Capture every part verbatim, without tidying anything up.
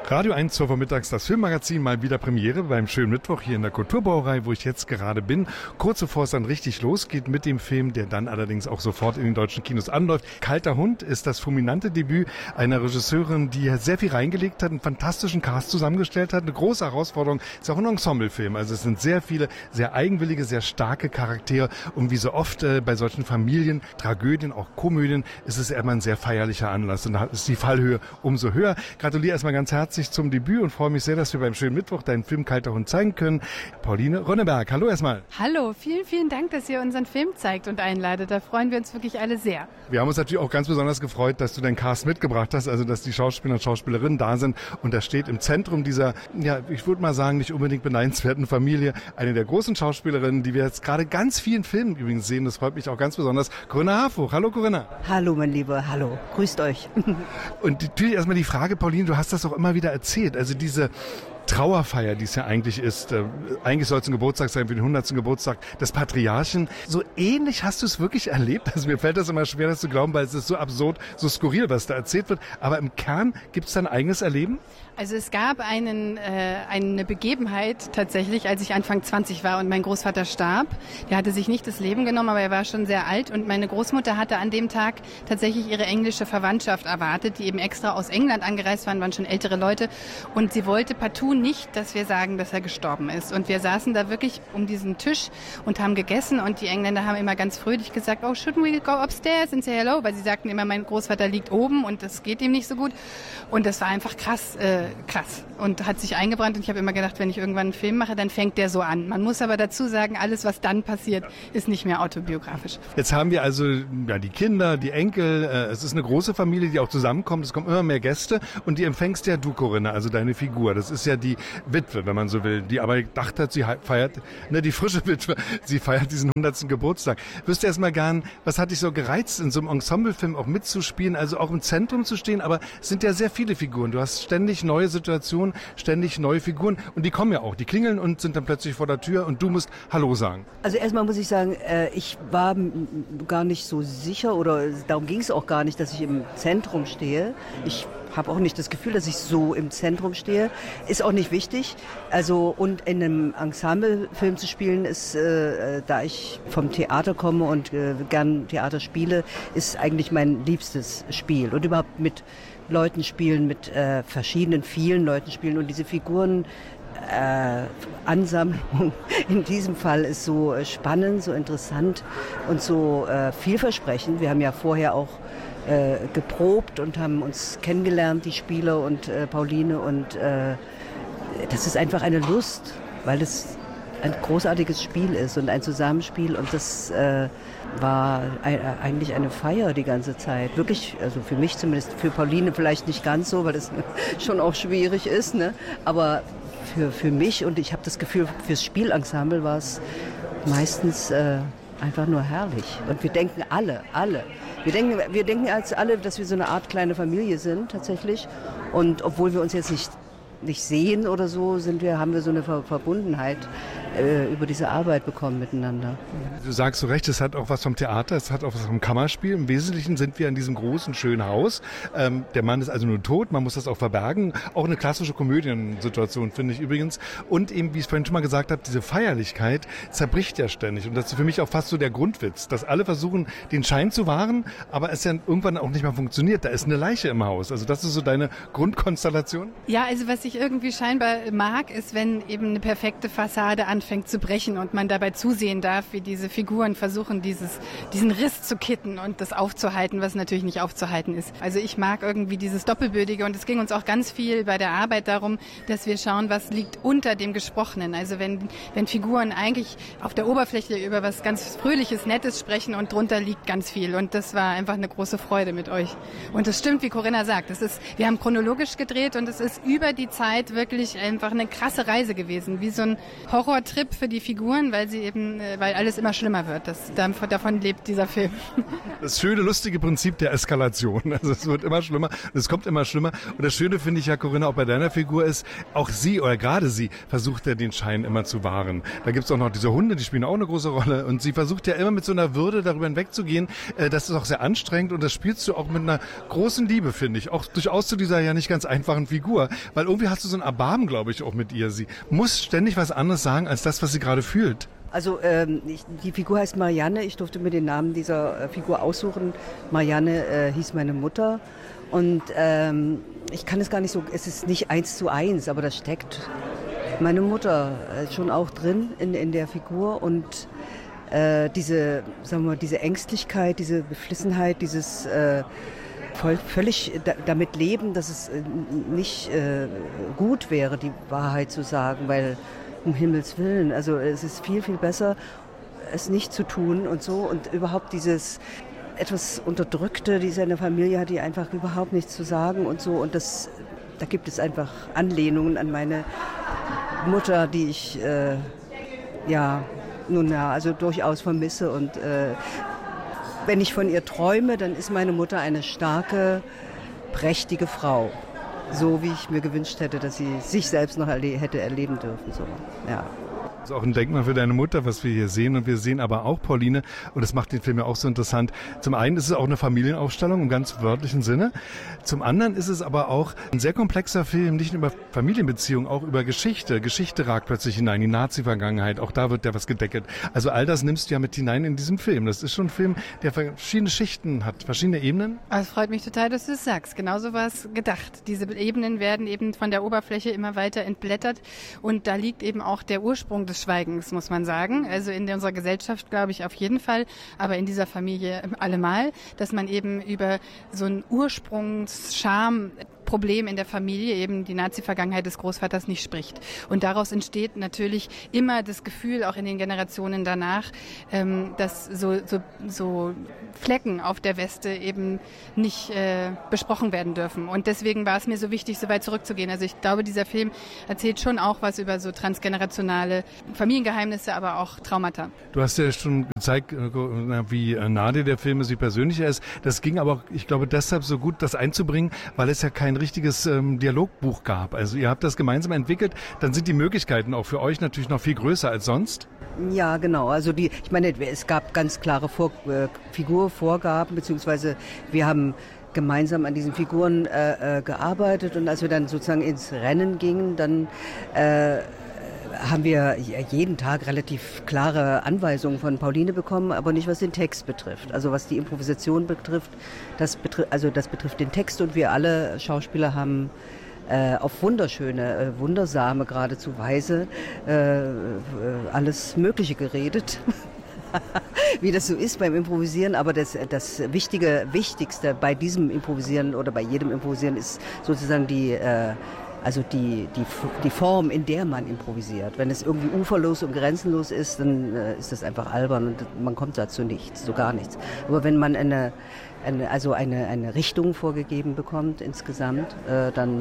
Radio eins, zwölf Uhr mittags, das Filmmagazin, mal wieder Premiere beim schönen Mittwoch hier in der Kulturbrauerei, wo ich jetzt gerade bin. Kurz bevor es dann richtig losgeht mit dem Film, der dann allerdings auch sofort in den deutschen Kinos anläuft. Kalter Hund ist das fulminante Debüt einer Regisseurin, die sehr viel reingelegt hat, einen fantastischen Cast zusammengestellt hat. Eine große Herausforderung, ist auch ein Ensemblefilm. Also es sind sehr viele, sehr eigenwillige, sehr starke Charaktere. Und wie so oft äh, bei solchen Familien, Tragödien, auch Komödien, ist es immer ein sehr feierlicher Anlass. Und da ist die Fallhöhe umso höher. Gratuliere erstmal ganz herzlich zum Debüt und freue mich sehr, dass wir beim schönen Mittwoch deinen Film Kalter Hund zeigen können. Pauline Rönneberg, hallo erstmal. Hallo, vielen, vielen Dank, dass ihr unseren Film zeigt und einladet. Da freuen wir uns wirklich alle sehr. Wir haben uns natürlich auch ganz besonders gefreut, dass du deinen Cast mitgebracht hast, also dass die Schauspieler und Schauspielerinnen da sind. Und da steht im Zentrum dieser, ja, ich würde mal sagen, nicht unbedingt beneidenswerten Familie, eine der großen Schauspielerinnen, die wir jetzt gerade ganz vielen Filmen übrigens sehen. Das freut mich auch ganz besonders. Corinna Harfouch. Hallo Corinna. Hallo mein Lieber, hallo. Grüßt euch. Und natürlich erstmal die Frage, Pauline, du hast das auch immer wieder erzählt, also diese Trauerfeier, die es ja eigentlich ist. Äh, eigentlich soll es ein Geburtstag sein für den hundertsten Geburtstag des Patriarchen. So ähnlich hast du es wirklich erlebt? Also mir fällt das immer schwer, das zu glauben, weil es ist so absurd, so skurril, was da erzählt wird. Aber im Kern gibt es da ein eigenes Erleben? Also es gab einen, äh, eine Begebenheit tatsächlich, als ich Anfang zwanzig war und mein Großvater starb. Der hatte sich nicht das Leben genommen, aber er war schon sehr alt. Und meine Großmutter hatte an dem Tag tatsächlich ihre englische Verwandtschaft erwartet, die eben extra aus England angereist waren, waren schon ältere Leute. Und sie wollte partout nicht, dass wir sagen, dass er gestorben ist. Und wir saßen da wirklich um diesen Tisch und haben gegessen. Und die Engländer haben immer ganz fröhlich gesagt, oh, shouldn't we go upstairs and say hello? Weil sie sagten immer, mein Großvater liegt oben und das geht ihm nicht so gut. Und das war einfach krass, äh, krass. Und hat sich eingebrannt. Und ich habe immer gedacht, wenn ich irgendwann einen Film mache, dann fängt der so an. Man muss aber dazu sagen, alles, was dann passiert, ist nicht mehr autobiografisch. Jetzt haben wir also ja, die Kinder, die Enkel. Äh, es ist eine große Familie, die auch zusammenkommt. Es kommen immer mehr Gäste. Und die empfängst ja du, Corinna, also deine Figur. Das ist ja die Witwe, wenn man so will, die aber gedacht hat, sie feiert, ne, die frische Witwe, sie feiert diesen hundertsten Geburtstag. Wüsste erst mal gern, was hat dich so gereizt, in so einem Ensemblefilm auch mitzuspielen, also auch im Zentrum zu stehen, aber es sind ja sehr viele Figuren. Du hast ständig neue Situationen, ständig neue Figuren und die kommen ja auch, die klingeln und sind dann plötzlich vor der Tür und du musst Hallo sagen. Also erstmal muss ich sagen, ich war gar nicht so sicher oder darum ging es auch gar nicht, dass ich im Zentrum stehe. Ich habe auch nicht das Gefühl, dass ich so im Zentrum stehe. Ist auch nicht wichtig. Also und in einem Ensemblefilm zu spielen, ist, äh, da ich vom Theater komme und äh, gern Theater spiele, ist eigentlich mein liebstes Spiel. Und überhaupt mit Leuten spielen, mit äh, verschiedenen, vielen Leuten spielen. Und diese Figuren Äh, Ansammlung in diesem Fall ist so äh, spannend, so interessant und so äh, vielversprechend. Wir haben ja vorher auch äh, geprobt und haben uns kennengelernt, die Spieler und äh, Pauline. Und äh, das ist einfach eine Lust, weil es ein großartiges Spiel ist und ein Zusammenspiel. Und das äh, war ein, eigentlich eine Feier die ganze Zeit. Wirklich, also für mich zumindest, für Pauline vielleicht nicht ganz so, weil das schon auch schwierig ist, ne? Aber Für, für mich und ich habe das Gefühl, fürs Spielensemble war es meistens äh, einfach nur herrlich. Und wir denken alle, alle. Wir denken, wir denken als alle, dass wir so eine Art kleine Familie sind tatsächlich. Und obwohl wir uns jetzt nicht, nicht sehen oder so, sind wir, haben wir so eine Ver- Verbundenheit äh, über diese Arbeit bekommen miteinander. Du sagst zu Recht, es hat auch was vom Theater, es hat auch was vom Kammerspiel. Im Wesentlichen sind wir in diesem großen, schönen Haus. Ähm, der Mann ist also nur tot, man muss das auch verbergen. Auch eine klassische Komödiensituation, finde ich übrigens. Und eben, wie ich vorhin schon mal gesagt habe, diese Feierlichkeit zerbricht ja ständig. Und das ist für mich auch fast so der Grundwitz, dass alle versuchen, den Schein zu wahren, aber es ja irgendwann auch nicht mehr funktioniert. Da ist eine Leiche im Haus. Also das ist so deine Grundkonstellation? Ja, also was ich irgendwie scheinbar mag, ist, wenn eben eine perfekte Fassade anfängt zu brechen und man dabei zusehen darf, wie diese Figuren versuchen, dieses, diesen Riss zu kitten und das aufzuhalten, was natürlich nicht aufzuhalten ist. Also ich mag irgendwie dieses Doppelbödige und es ging uns auch ganz viel bei der Arbeit darum, dass wir schauen, was liegt unter dem Gesprochenen. Also wenn, wenn Figuren eigentlich auf der Oberfläche über was ganz Fröhliches, Nettes sprechen und drunter liegt ganz viel und das war einfach eine große Freude mit euch. Und es stimmt, wie Corinna sagt, es ist, wir haben chronologisch gedreht und es ist über die Zeit wirklich einfach eine krasse Reise gewesen, wie so ein Horrortrip für die Figuren, weil sie eben, weil alles immer schlimmer wird. Das, davon lebt dieser Film. Das schöne, lustige Prinzip der Eskalation. Also es wird immer schlimmer und es kommt immer schlimmer. Und das Schöne finde ich ja, Corinna, auch bei deiner Figur ist, auch sie oder gerade sie versucht ja den Schein immer zu wahren. Da gibt es auch noch diese Hunde, die spielen auch eine große Rolle und sie versucht ja immer mit so einer Würde darüber hinwegzugehen. Das ist auch sehr anstrengend und das spielst du auch mit einer großen Liebe, finde ich. Auch durchaus zu dieser ja nicht ganz einfachen Figur. Weil irgendwie hast du so ein Erbarmen, glaube ich, auch mit ihr. Sie muss ständig was anderes sagen, als das, was sie gerade fühlt. Also ähm, ich, die Figur heißt Marianne. Ich durfte mir den Namen dieser äh, Figur aussuchen. Marianne äh, hieß meine Mutter. Und ähm, ich kann es gar nicht so, es ist nicht eins zu eins, aber da steckt meine Mutter äh, schon auch drin in, in der Figur. Und äh, diese, sagen wir mal, diese Ängstlichkeit, diese Beflissenheit, dieses äh, voll, völlig da, damit leben, dass es äh, nicht äh, gut wäre, die Wahrheit zu sagen, weil um Himmels Willen, also es ist viel, viel besser, es nicht zu tun und so. Und überhaupt dieses etwas Unterdrückte, die seine Familie hat, die einfach überhaupt nichts zu sagen und so. Und das, da gibt es einfach Anlehnungen an meine Mutter, die ich, äh, ja, nun ja, also durchaus vermisse. Und äh, wenn ich von ihr träume, dann ist meine Mutter eine starke, prächtige Frau. So wie ich mir gewünscht hätte, dass sie sich selbst noch erle- hätte erleben dürfen. So. Ja. Das ist auch ein Denkmal für deine Mutter, was wir hier sehen. Und wir sehen aber auch Pauline, und das macht den Film ja auch so interessant. Zum einen ist es auch eine Familienaufstellung im ganz wörtlichen Sinne. Zum anderen ist es aber auch ein sehr komplexer Film, nicht nur über Familienbeziehungen, auch über Geschichte. Geschichte ragt plötzlich hinein, die Nazi-Vergangenheit, auch da wird ja was gedeckelt. Also all das nimmst du ja mit hinein in diesem Film. Das ist schon ein Film, der verschiedene Schichten hat, verschiedene Ebenen. Es freut mich total, dass du es sagst. Genauso war es gedacht. Diese Ebenen werden eben von der Oberfläche immer weiter entblättert. Und da liegt eben auch der Ursprung des Schweigens, muss man sagen. Also in unserer Gesellschaft, glaube ich, auf jeden Fall, aber in dieser Familie allemal, dass man eben über so ein Ursprungsscham Problem in der Familie, eben die Nazi-Vergangenheit des Großvaters, nicht spricht. Und daraus entsteht natürlich immer das Gefühl, auch in den Generationen danach, ähm, dass so, so, so Flecken auf der Weste eben nicht äh, besprochen werden dürfen. Und deswegen war es mir so wichtig, so weit zurückzugehen. Also ich glaube, dieser Film erzählt schon auch was über so transgenerationale Familiengeheimnisse, aber auch Traumata. Du hast ja schon gezeigt, wie nah dir der Film ist, wie persönlich er ist. Das ging aber auch, ich glaube, deshalb so gut, das einzubringen, weil es ja kein richtiges ähm, Dialogbuch gab. Also ihr habt das gemeinsam entwickelt, dann sind die Möglichkeiten auch für euch natürlich noch viel größer als sonst. Ja, genau. Also die, ich meine, es gab ganz klare Vor- äh, Figurvorgaben, beziehungsweise wir haben gemeinsam an diesen Figuren äh, äh, gearbeitet und als wir dann sozusagen ins Rennen gingen, dann äh, haben wir jeden Tag relativ klare Anweisungen von Pauline bekommen, aber nicht was den Text betrifft. Also was die Improvisation betrifft, das betrifft, also das betrifft den Text und wir alle Schauspieler haben äh, auf wunderschöne, äh, wundersame, geradezu Weise äh, alles Mögliche geredet. Wie das so ist beim Improvisieren, aber das, das Wichtige, Wichtigste bei diesem Improvisieren oder bei jedem Improvisieren ist sozusagen die äh, Also die, die, die Form, in der man improvisiert. Wenn es irgendwie uferlos und grenzenlos ist, dann äh, ist das einfach albern und man kommt dazu nichts, so gar nichts. Aber wenn man eine, eine, also eine, eine Richtung vorgegeben bekommt insgesamt, äh, dann, äh,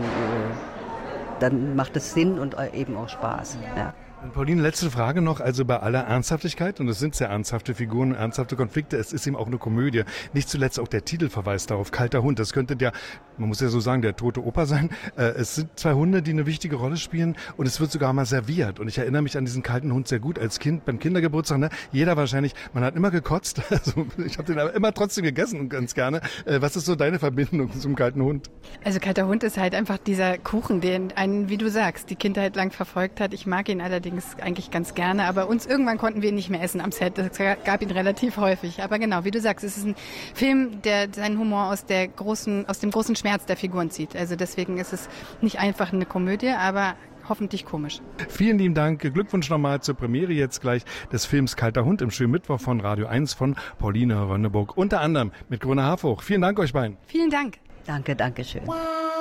dann macht es Sinn und eben auch Spaß. Ja. Pauline, letzte Frage noch. Also bei aller Ernsthaftigkeit, und es sind sehr ernsthafte Figuren, ernsthafte Konflikte, es ist eben auch eine Komödie. Nicht zuletzt auch der Titel verweist darauf, Kalter Hund. Das könnte der, man muss ja so sagen, der tote Opa sein. Äh, es sind zwei Hunde, die eine wichtige Rolle spielen und es wird sogar mal serviert. Und ich erinnere mich an diesen kalten Hund sehr gut als Kind beim Kindergeburtstag. Ne? Jeder wahrscheinlich, man hat immer gekotzt. Also ich habe den aber immer trotzdem gegessen und ganz gerne. Äh, was ist so deine Verbindung zum kalten Hund? Also Kalter Hund ist halt einfach dieser Kuchen, den einen, wie du sagst, die Kindheit lang verfolgt hat. Ich mag ihn allerdings eigentlich ganz gerne, aber uns irgendwann konnten wir ihn nicht mehr essen am Set. Das gab ihn relativ häufig. Aber genau, wie du sagst, es ist ein Film, der seinen Humor aus der großen, aus dem großen Schmerz der Figuren zieht. Also deswegen ist es nicht einfach eine Komödie, aber hoffentlich komisch. Vielen lieben Dank. Glückwunsch nochmal zur Premiere jetzt gleich des Films Kalter Hund im schönen Mittwoch von Radio eins von Pauline Rönneburg. Unter anderem mit Corinna Harfouch. Vielen Dank euch beiden. Vielen Dank. Danke, danke schön.